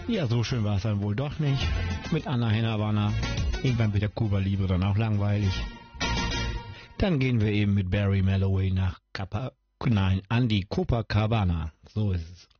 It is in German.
Ja, so schön war es dann wohl doch nicht. Mit Anna Havana. Irgendwann wird der Kuba Libre dann auch langweilig. Dann gehen wir eben mit Barry Melloway nach an die Copacabana. So ist es.